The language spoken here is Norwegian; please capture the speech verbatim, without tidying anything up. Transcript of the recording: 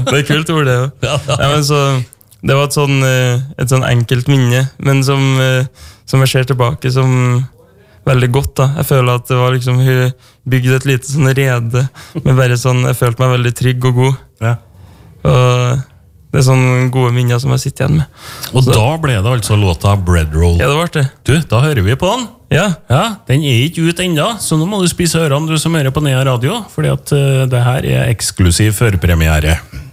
Det er kult ord det jo. Ja, men så, det var et sånn, et sånn enkelt minne, men som, som jeg ser tilbake som veldig godt da. Jeg føler at det var liksom, hun bygde et lite sånn rede, men bare sånn, jeg følte meg veldig trygg og god. Ja. Og det er sånne gode minner som jeg sitter igjen med. Og så, da ble det altså låta Bread Roll. Ja, det var det. Du, da hører vi på den. Ja. Ja, den er ikke ut enda, så nå må du spise ørene, du som hører på Nea Radio, fordi at uh, det her er eksklusiv førpremiere.